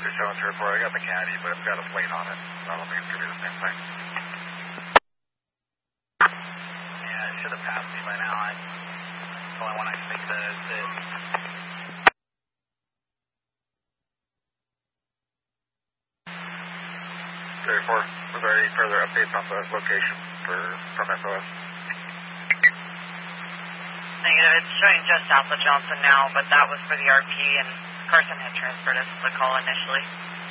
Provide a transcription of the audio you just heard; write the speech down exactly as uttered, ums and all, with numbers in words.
They're showing three or four. I got the caddy, but it's got a plate on it. So I don't think it's going to be the same thing. Yeah, it should have passed me by now. I, it's the only one I can think that it did. three or four. Was there any further updates on the location for from S O S? Negative. It's showing just south of Johnson now, but that was for the R P, and Carson had transferred us to the call initially.